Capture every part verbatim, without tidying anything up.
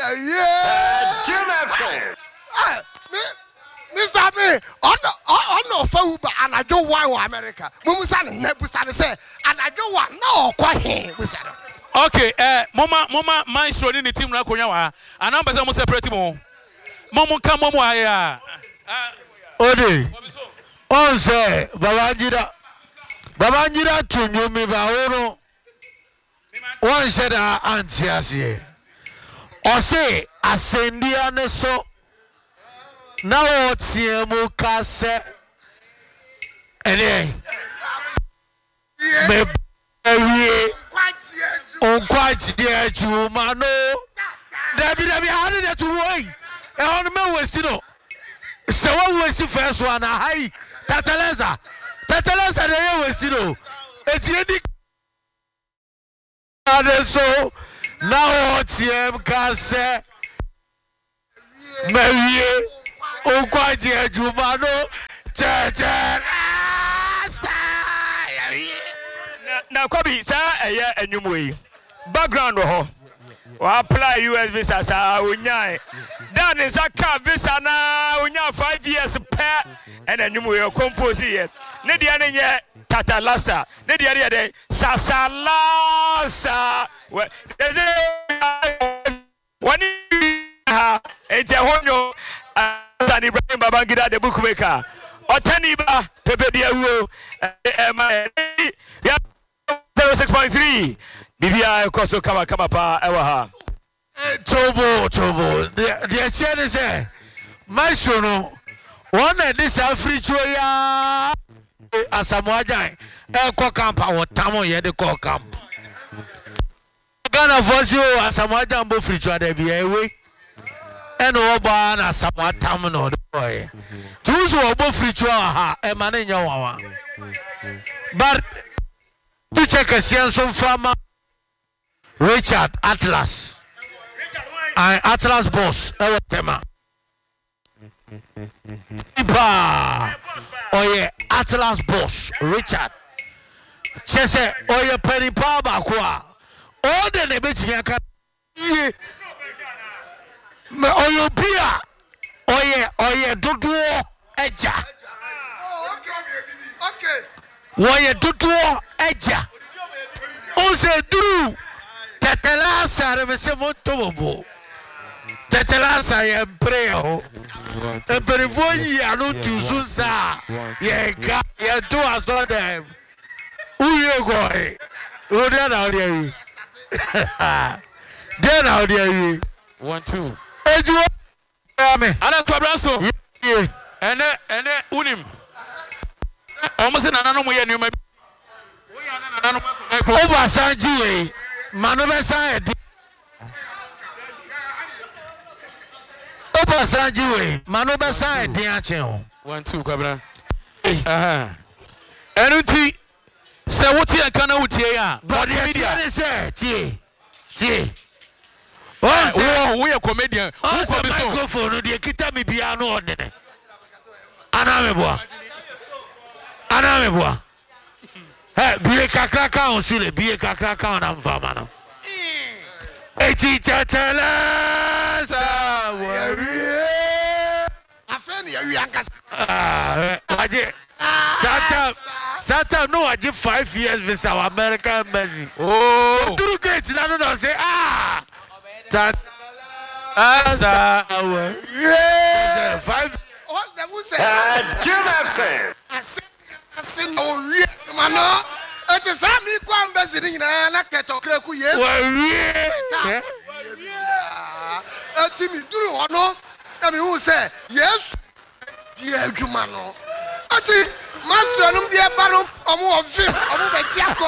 Yeah. Jim F M. Mister Me, on on no phone, and I don't want America. Mumusan, Nebusan say, and I don't want no quite. We said, okay, eh, Mama, Mama, my son in the team, Rakoyawa, and I'm going to separate more. Momo come, Momo, ya. Ode, on say, Babangida, Babangida to Numi Baoro. One said, Auntie, I or say, Ascendia so. Now what's your mukase? Any me be on quite dear to mano. Debbie, Debbie, how did that way? And on me was you know. So what was the first one? Hi, Tataleza. Tataleza, they was you know. It's Yedi. So now what's your mukase? Mary. Oh, quite dear Jumano. Now, Kobe, sir, a year and you way. Background, oh, apply U S visa, sir. That is a car visa now. We have five years pair and then you will compose it. Nidiane Tata Lassa, Nidia Sasa Lassa. Well, there's a one. It's a home. Tani Ibrahim Babangida the bookmaker. Otaniba Pepe Diawo zero six point three. B B I Koso Kama Kama Pa Ewaha. Tobo Tobo. The the chair is there. My son, one of this Africhoya Asamoah Eko Camp or Tamo Yede Ko Camp. Ghana for you Asamoah Jambo Fricho de be away. And Oba na Samoa Tamino boy. Two so both free to ha e mane nyawa. But to check a sense from Richard Atlas. I Atlas boss e tema. Iba oye Atlas boss Richard. Chese oye penny pa ba kwa. All the nebeti aka me oyo bia oye oye dodo eja okay oye dodo eja o se duru tetela sare me se montobo tetela sa ye preo e per voi anu tu sunsa ye ga ye do aso dem uye goe o de na ori yi de na ori yi one two. Eju ame Ana Kwabranso. Yeah. Ene ene unim. Almost na nanu mo ye ni ma. Over Sanji we. Manobe san e. Over Sanji we. Manobe san e din ache ho. one two Kwabran. Aha. Enuti se wuti anka na wuti ya. But the media say tie. Tie. Oh, we are comedian. Who for microphone? The kita mi piano on it. Anameboa. Anameboa. Hey, be kakra ka on sile, be kakra ka on amfama no. Eti tetela sa we. Afeni ya yankas. Ah, aje. Sata Sata no aje five years visa American embassy. Oh. Duru gate na no say ah. That Asa yeah five All them who say Jim F M. I say I say no real man. It is a me kwa mbezi na na keto kreku yes. yeah. Ati mi duru hono na me who say yes. Yeah juma no. Ati master num dia barum omo of film omo be jiako.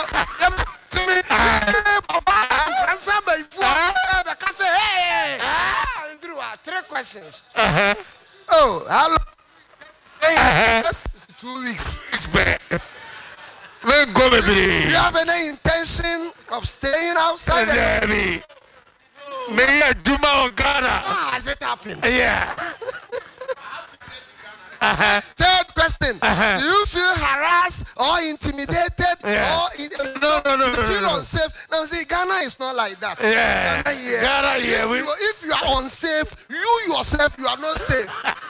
Hey, three questions. Uh-huh. Oh, how long? Uh-huh. Two weeks. It's bad. Let go, baby. Do you have any intention of staying outside? Baby. Me a Juma on Ghana. Ah, has it happened? Yeah. Uh-huh. Third question. question. Uh-huh. Do you feel harassed or intimidated Yeah. or in, No, no, no, you no, feel no, no. unsafe? Now see, Ghana is not like that. Yeah. Ghana, yeah. Ghana, yeah, If we- you, if you are unsafe, you yourself, you are not safe.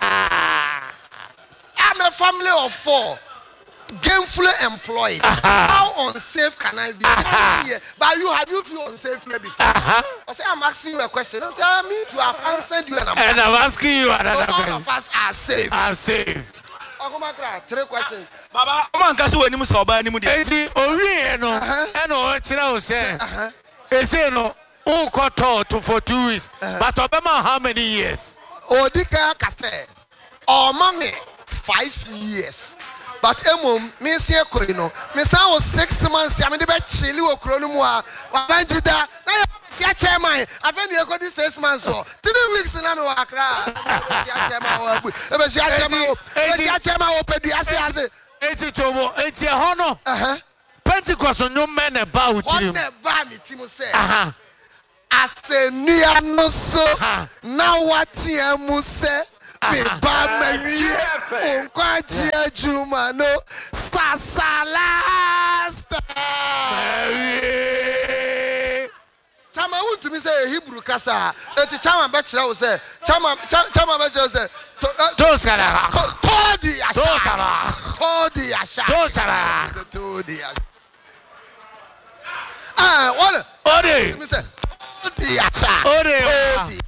I'm a family of four. Gainfully employed. How unsafe can I be? Here. But you have you feel unsafe here before? I say I'm asking you a question. I'm saying I mean to have answered you and I'm And I'm asking you so another all question. of us are safe. I'm safe. Ogomakra, three questions. baba ọmọ nka sẹ wọ ẹni mu sọ ọba ẹni mu deɛ. Eti owie no ɛna ɔkyerɛ wo sɛ ese no wokɔtɔ to for two weeks but ɔbɛma how many years? Odika kase. Or mommy five years. But emum me see ko no. Me say was six months ya me de be chili wo kro no mu a. Wa banjida. Na ya sia chairman. Afa ni ekodi six months so. three weeks na me wa Accra. Sia chairman wo abu. E be sia chairman wo. E sia chairman wo pedu ase ase. Eti tobo eti ɛhɔ no Uh-huh. Pentecost no men ɛba wo What tirim. never me timu say. Aha. Asenia no so. Aha. Na wati emu say. Me ba mawie onkwaji ajuma no sasalasta. Chama won't me say Hebrew kasa. Eti chama be kire wo say chama chama be kire say Tosara. Todi asha. Tosara. Todi asha. Tosara. Todi asha. Ah, what? Ode. Me say Todi asha. Ode. Todi.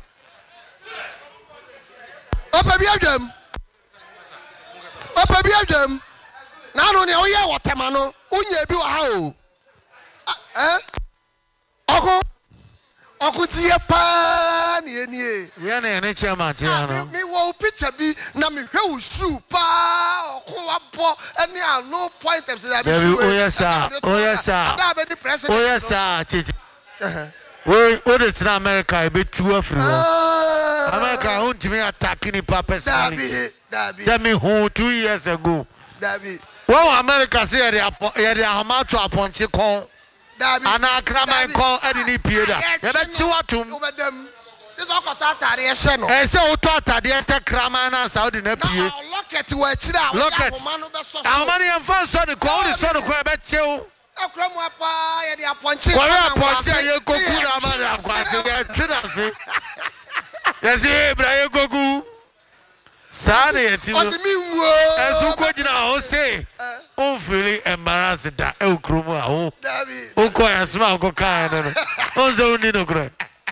Opa bi adwam. Opa bi adwam. Na no ne oyɛ wɔtema no, unya bi wɔ ha o. Eh? Ɔko. Ɔko tie pa ne enie. Yɛne yɛne chairman tia no. Me wo picture bi na me hwɛ wo shoe pa. Ɔko wabɔ ɛne ano point of the Baby, oh yes sir. Oh yes sir. Da be the president. Oh yes sir. Chichi. Uh-huh. We ode tena America ebetu afiri hɔ. Ah. America huntimi attack nipa personality. Dabi, Dabi, Tell me who two years ago. Dabi, Well, America say yɛde apɔ yɛde ahoma to apɔnkye kɔn Dabi. ana akraman kɔn ɛde ne pie da. Yɛbɛkyi watom. Obedem. This all kota atare ɛhyɛ no. Ɛsɛ wotɔ atadeɛ sɛ kraman na sa wode na Na pie. locket wɔ akyire a Locket. ahoma no bɛsɔ so. Ahoma no yɛmfa nsɔ ne kɔn wode sɔ ne kɔn ɛbɛkyew. Akura mu apa yɛde apɔnkye. Wɔyɛ ama apɔnkye a nkwase. yɛkoku na ama de akwase yɛtwe na se. Yɛsi ebra yɛkoku. Saa na yɛti no. Ɔsi mi nwuo. Ɛso kɔ gyina hɔ se womfiri embarrass da ɛwɔ kurom a wo Dabi. wokɔ ɛsoma a wokɔkaeɛ no no ɔnsɛ wonni no korɛ.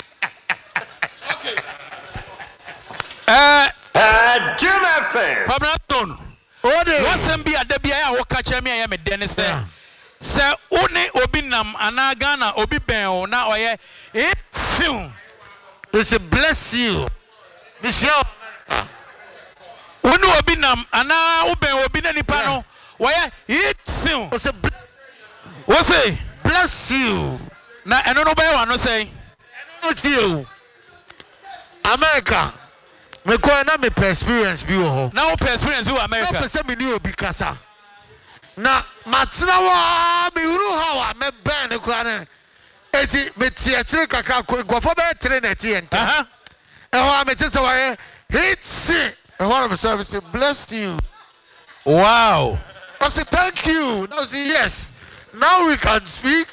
Eh, Jim F M. Pabnaton. Ode. Wasɛm bi ada bi a wɔka kyerɛ me a ɛyɛ me dɛ ne sɛ sɛ wo ne obi nam anaa Ghana obi bɛn wo na ɔyɛ efiw We say bless you. Michelle. wo ne obi nam anaa wo bɛn obi na nipa no wɔyɛ efiw We say bless, wo se bless you. na ɛno no bɛyɛ wano sɛn Not you. America. Me kɔ na me per experience bi wɔ hɔ. na wo pɛ experience bi wɔ Na America pɛ sɛ me ne obi kasa. Na matena wa me huru ha wa me bɛn ne kora ne. Eti me tie akyire kakra kɔ nkɔfɔ bɛyɛ tere na ɛte yɛ ntam. Aha. Ɛhɔ a me te sɛ wɔyɛ hitsi. Ɛhɔ a me sɛ me say bless you. Wow. I say thank you. Now say yes. Now we can speak.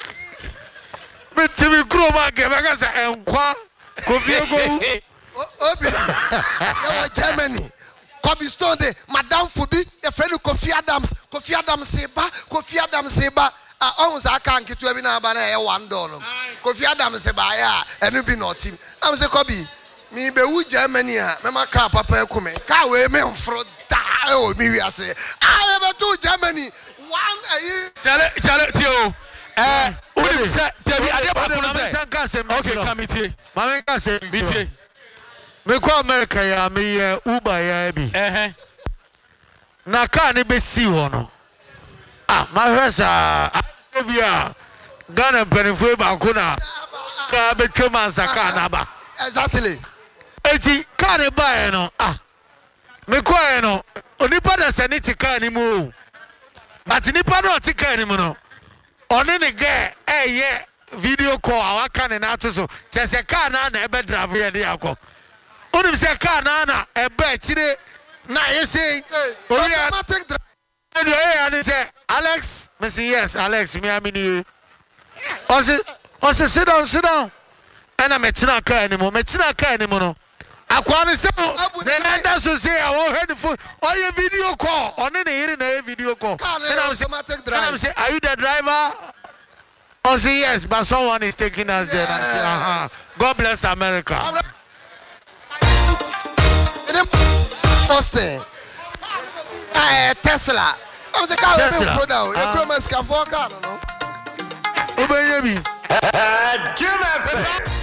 Me ti mi kuro ma gɛ bɛ ka sɛ ɛnkwa kofi ego. Obi. Yɛwɔ Germany. Kobe Stone de Madame Fubi, your friend Kofi Adams, Kofi Adams seba, Kofi Adams seba. Ah, almost I can't get to every now and then one dollar. Kofi Adams seba, yeah, and you be not team. I'm say Kobe, me be who Germany, Mama car papa come, car we me on front. Oh, me we say, I ever to Germany one a year. Chale chale tio. Eh, wodi sɛ tabi ade ba ko no Mame sɛ. san ka sɛ me Okay, kyerɛ. come tie. Mame ka sɛ me Bi kyerɛ. tie. Me kɔ America ya me yɛ Uber ya bi. Eh Na car ne bɛsi hɔ no. Ah, mahwɛ saa. Adeɛ bi a Ghana mpanimfoɔ baako na kaa bɛtwa mu ansa car n'aba. Exactly. Eti car ne baeɛ no, ah, me kɔɛ no, onipa da sɛ ne te car ne mu o. But nipa no ɔte car ne mu no, ɔne ne gɛ ɛyɛ video call a waka ne n'ato so. Kyerɛ sɛ car naa na ɛbɛ drive yɛ de akɔ. Onim sɛ car naa na ɛbɛ akyire Now you see, oh yeah, automatic drive. yeah, and they say, Alex, I say yes, Alex, me I mean you. I say, I say, sit down, sit down. And I'm at Tinaka anymore, Metinaka anymore. I can't say, then that's to say, I won't hear the phone. Or your video call, or then hearing a video call. And I'm saying, I'm saying, are you the driver? I say yes, but someone is taking us there. Uh-huh. God bless America. Austin. Uh, Tesla. I'm the car Tesla. now. You're from a scaffold car, no? Obey me. Jim F M.